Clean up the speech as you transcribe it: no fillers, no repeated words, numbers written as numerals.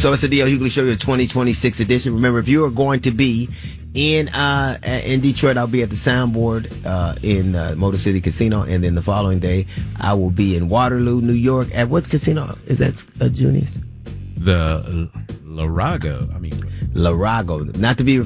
So it's the D.L. Hughley Show, your 2026 edition. Remember, if you are going to be in Detroit, I'll be at the Soundboard in Motor City Casino, and then the following day I will be in Waterloo, New York. At what's casino? Is that Junius? The Larago. Larago, not to be